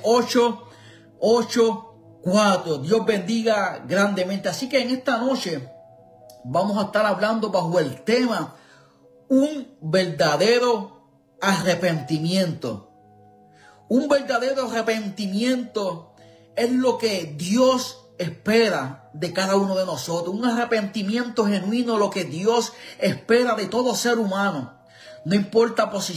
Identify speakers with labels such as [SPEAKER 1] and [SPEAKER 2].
[SPEAKER 1] 884. Dios bendiga grandemente. Así que en esta noche vamos a estar hablando bajo el tema un verdadero arrepentimiento. Un verdadero arrepentimiento es lo que Dios espera de cada uno de nosotros. Un arrepentimiento genuino, lo que Dios espera de todo ser humano. No importa posición.